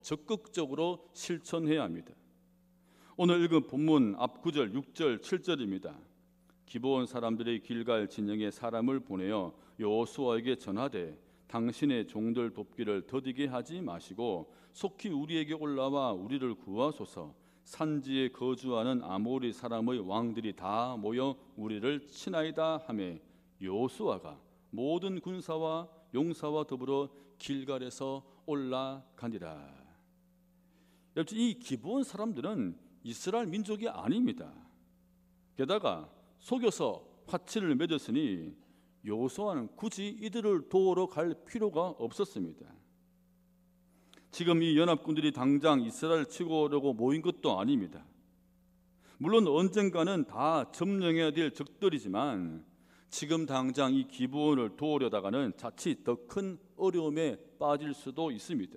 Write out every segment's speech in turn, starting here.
적극적으로 실천해야 합니다. 오늘 읽은 본문 앞 9절, 6절, 7절입니다. 기브온 사람들이 길갈 진영에 사람을 보내어 여호수아에게 전하되 당신의 종들 돕기를 더디게 하지 마시고 속히 우리에게 올라와 우리를 구하소서. 산지에 거주하는 아모리 사람의 왕들이 다 모여 우리를 치나이다 하매 여호수아가 모든 군사와 용사와 더불어 길갈에서 올라가니라. 여러분, 이 기브온 사람들은 이스라엘 민족이 아닙니다. 게다가 속여서 화친을 맺었으니 여호수아는 굳이 이들을 도우러 갈 필요가 없었습니다. 지금 이 연합군들이 당장 이스라엘을 치고 오려고 모인 것도 아닙니다. 물론 언젠가는 다 점령해야 될 적들이지만 지금 당장 이 기브온을 도우려다가는 자칫 더 큰 어려움에 빠질 수도 있습니다.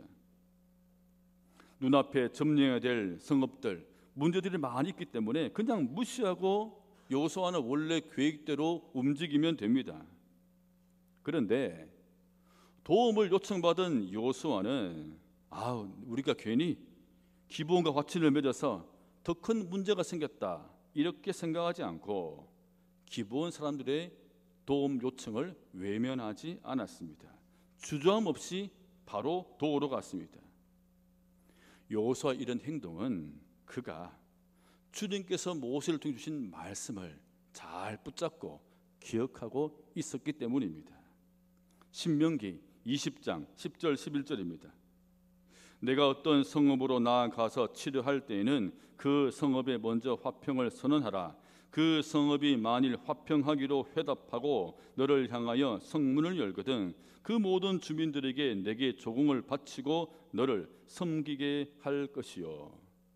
눈앞에 점령해야 될 성읍들, 문제들이 많이 있기 때문에 그냥 무시하고 여호수아는 원래 계획대로 움직이면 됩니다. 그런데 도움을 요청받은 여호수아는 우리가 괜히 기브온과 화친을 맺어서 더 큰 문제가 생겼다 이렇게 생각하지 않고 기브온 사람들의 도움 요청을 외면하지 않았습니다. 주저함 없이 바로 도우러 갔습니다. 여호수아 이런 행동은 그가 주님께서 모세를 통해 주신 말씀을 잘 붙잡고 기억하고 있었기 때문입니다. 신명기 20장 10절 11절입니다. 내가 어떤 성읍으로 나아가서 치료할 때에는 그 성읍에 먼저 화평을 선언하라. 그 성읍이 만일 화평하기로 회답하고 너를 향하여 성문을 열거든 그 모든 주민들에게 내게 조공을 바치고 너를 섬기게 할 것이요.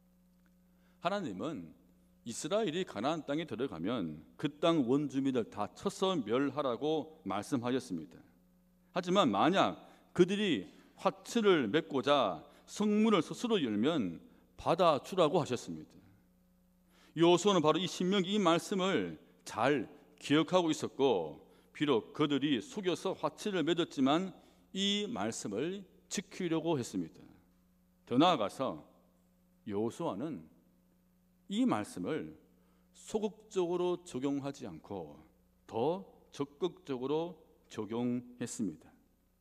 하나님은 이스라엘이 가나안 땅에 들어가면 그 땅 원주민을 다 쳐서 멸하라고 말씀하셨습니다. 하지만 만약 그들이 화친을 맺고자 성문을 스스로 열면 받아주라고 하셨습니다. 여호수아는 바로 이 신명기 이 말씀을 잘 기억하고 있었고 비록 그들이 속여서 화친을 맺었지만 이 말씀을 지키려고 했습니다. 더 나아가서 여호수아는 이 말씀을 소극적으로 적용하지 않고 더 적극적으로 적용했습니다.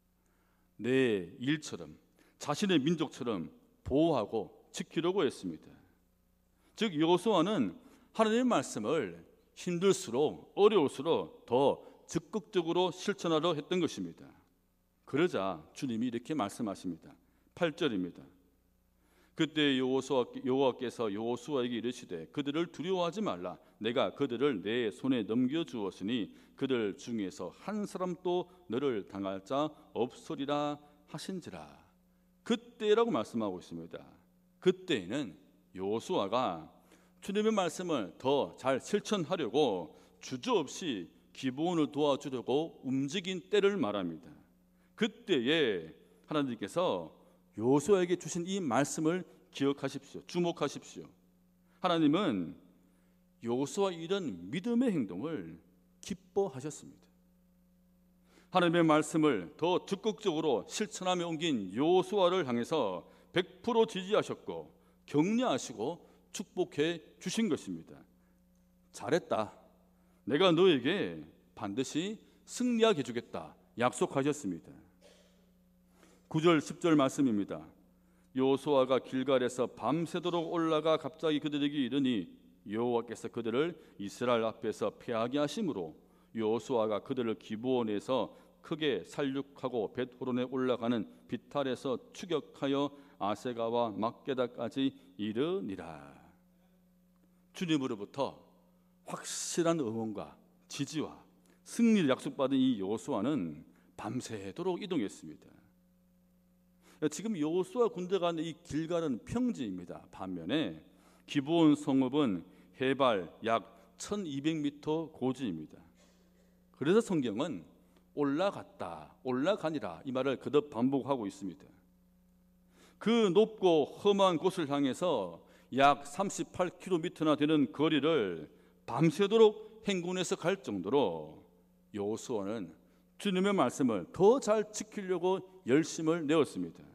내 일처럼 자신의 민족처럼 보호하고 지키려고 했습니다. 즉 여호수아는 하나님의 말씀을 힘들수록 어려울수록 더 적극적으로 실천하려 했던 것입니다. 그러자 주님이 이렇게 말씀하십니다. 8절입니다. 그때 여호와께서 여호수아에게 이르시되 그들을 두려워하지 말라. 내가 그들을 내 손에 넘겨주었으니 그들 중에서 한 사람도 너를 당할 자 없으리라 하신지라. 그때라고 말씀하고 있습니다. 그때에는 여호수아가 주님의 말씀을 더 잘 실천하려고 주저없이 기브온을 도와주려고 움직인 때를 말합니다. 그때에 하나님께서 여호수아에게 주신 이 말씀을 기억하십시오. 주목하십시오. 하나님은 여호수아 이런 믿음의 행동을 기뻐하셨습니다. 하나님의 말씀을 더 적극적으로 실천하며 옮긴 여호수아를 향해서 100% 지지하셨고 격려하시고 축복해 주신 것입니다. 잘했다. 내가 너에게 반드시 승리하게 해주겠다. 약속하셨습니다. 9절 10절 말씀입니다. 여호수아가 길갈에서 밤새도록 올라가 갑자기 그들에게 이르니 여호와께서 그들을 이스라엘 앞에서 패하게 하심으로 여호수아가 그들을 기브온에서 크게 살육하고 벳호론에 올라가는 비탈에서 추격하여 아세가와 막게다까지 이르니라. 주님으로부터 확실한 응원과 지지와 승리를 약속받은 이 여호수아는 밤새도록 이동했습니다. 지금 여호수아 군대가 있는 이 길갈은 평지입니다. 반면에 기브온 성읍은 해발 약 1200m 고지입니다. 그래서 성경은 올라갔다, 올라가니라 이 말을 거듭 반복하고 있습니다. 그 높고 험한 곳을 향해서 약 38km나 되는 거리를 밤새도록 행군해서 갈 정도로 여호수아는 주님의 말씀을 더 잘 지키려고 열심을 내었습니다.